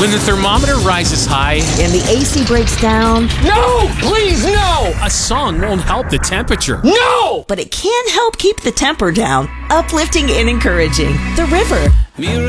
When the thermometer rises high and the AC breaks down. No! Please, no! a song won't help the temperature. No! But it can help keep the temper down, uplifting and encouraging. The River.